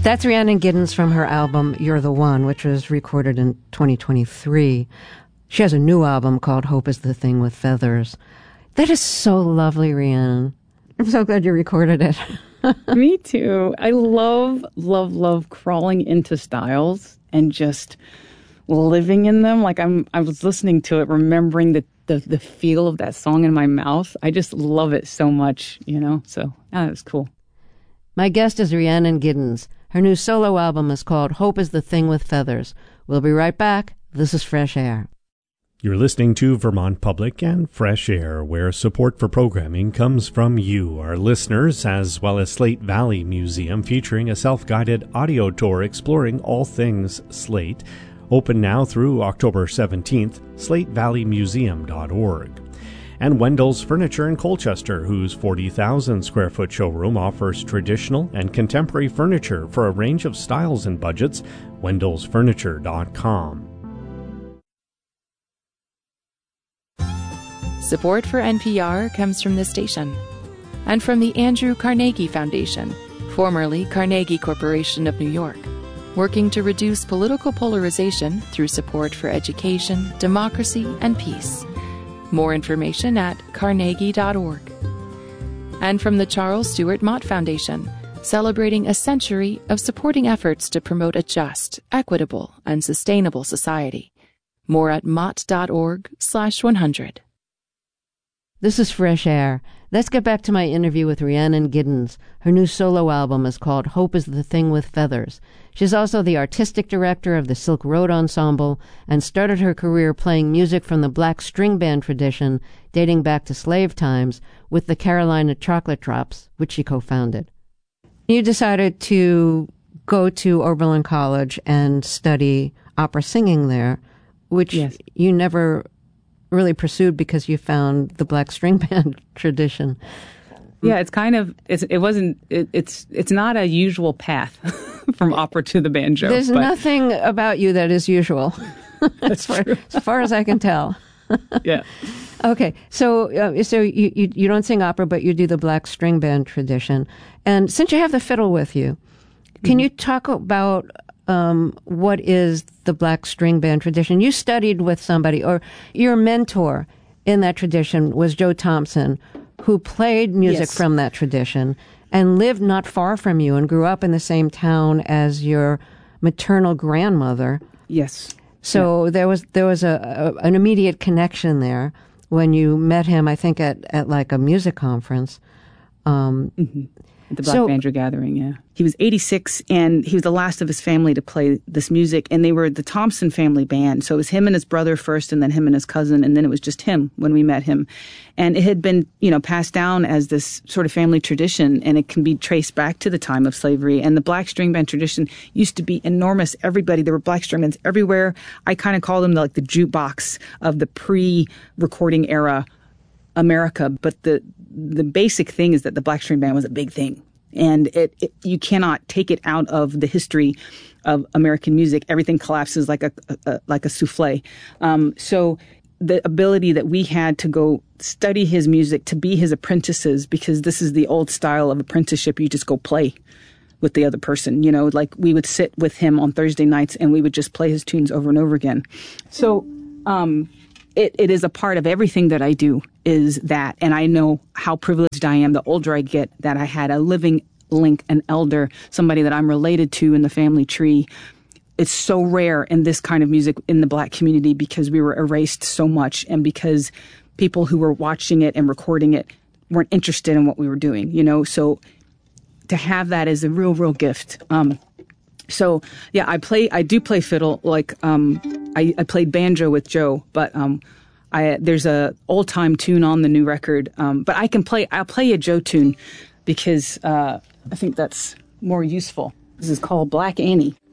That's Rhiannon Giddens from her album You're the One, which was recorded in 2023. She has a new album called Hope is the Thing with Feathers. That is so lovely, Rhiannon. I'm so glad you recorded it. Me too. I love, love, love crawling into styles and just living in them. Like I was listening to it, remembering the feel of that song in my mouth. I just love it so much, So it was cool. My guest is Rhiannon Giddens. Her new solo album is called Hope is the Thing with Feathers. We'll be right back. This is Fresh Air. You're listening to Vermont Public and Fresh Air, where support for programming comes from you, our listeners, as well as Slate Valley Museum, featuring a self-guided audio tour exploring all things Slate. Open now through October 17th, slatevalleymuseum.org. And Wendell's Furniture in Colchester, whose 40,000 square foot showroom offers traditional and contemporary furniture for a range of styles and budgets. wendellsfurniture.com. Support for NPR comes from this station and from the Andrew Carnegie Foundation, formerly Carnegie Corporation of New York, working to reduce political polarization through support for education, democracy, and peace. More information at carnegie.org. And from the Charles Stewart Mott Foundation, celebrating a century of supporting efforts to promote a just, equitable, and sustainable society. More at mott.org/100. This is Fresh Air. Let's get back to my interview with Rhiannon Giddens. Her new solo album is called Hope is the Thing with Feathers. She's also the artistic director of the Silk Road Ensemble and started her career playing music from the black string band tradition dating back to slave times with the Carolina Chocolate Drops, which she co-founded. You decided to go to Oberlin College and study opera singing there, which Yes. you never really pursued because you found the black string band tradition. Yeah, it's not a usual path from opera to the banjo. There's nothing about you that is usual. That's true. As far as I can tell. Yeah. Okay, so you don't sing opera, but you do the black string band tradition. And since you have the fiddle with you, can you talk about what is the black string band tradition? You studied with somebody, or your mentor in that tradition was Joe Thompson, who played music Yes. from that tradition and lived not far from you and grew up in the same town as your maternal grandmother. Yes. So there was an immediate connection there when you met him, I think, at like a music conference. At the Black Banjo Gathering, yeah. He was 86, and he was the last of his family to play this music, and they were the Thompson family band. So it was him and his brother first, and then him and his cousin, and then it was just him when we met him. And it had been, passed down as this sort of family tradition, and it can be traced back to the time of slavery. And the black string band tradition used to be enormous. There were black string bands everywhere. I kind of call them the jukebox of the pre-recording era America, but the basic thing is that the black string band was a big thing, and you cannot take it out of the history of American music. Everything collapses like a souffle. So the ability that we had to go study his music, to be his apprentices, because this is the old style of apprenticeship. You just go play with the other person, like we would sit with him on Thursday nights and we would just play his tunes over and over again. So, It is a part of everything that I do is that, and I know how privileged I am the older I get that I had a living link, an elder, somebody that I'm related to in the family tree. It's so rare in this kind of music in the black community because we were erased so much and because people who were watching it and recording it weren't interested in what we were doing, So to have that is a real, real gift. So yeah, I do play fiddle. Like, I played banjo with Joe, but, there's a old time tune on the new record. But I'll play a Joe tune because, I think that's more useful. This is called Black Annie.